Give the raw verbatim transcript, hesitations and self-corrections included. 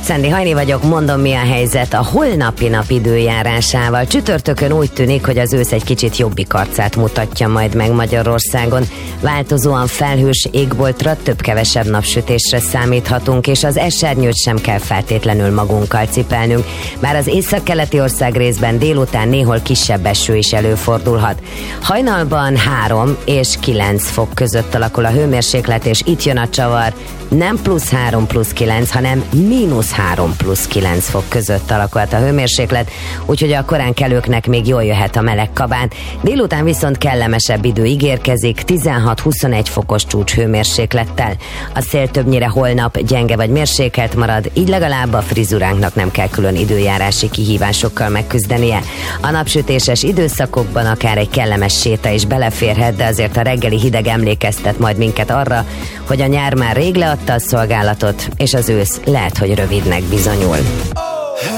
Szendi Hajni vagyok, mondom, mi a helyzet a holnapi nap időjárásával. Csütörtökön úgy tűnik, hogy az ősz egy kicsit jobbik arcát mutatja majd meg Magyarországon. Változóan felhős égboltra, több-kevesebb napsütésre számíthatunk, és az esernyőt sem kell feltétlenül magunkkal cipelnünk. Bár az északkeleti ország részben délután néhol kisebb eső is előfordulhat. Hajnalban három és kilenc fok között alakul a hőmérséklet, és itt jön a csavar. Nem plusz három plusz kilenc, hanem mínusz három plusz kilenc fok között alakult a hőmérséklet, úgyhogy a korán kelőknek még jól jöhet a meleg kabán. Délután viszont kellemesebb idő ígérkezik, tizenhat-huszonegy fokos csúcs hőmérséklettel. A szél többnyire holnap gyenge vagy mérsékelt marad, így legalább a frizuránknak nem kell külön időjárási kihívásokkal megküzdenie. A napsütéses időszakokban akár egy kellemes séta is beleférhet, de azért a reggeli hideg emlékeztet majd minket arra, hogy a nyár már rég leadta a szolgálatot, és az ősz lehet, hogy rövidnek bizonyul.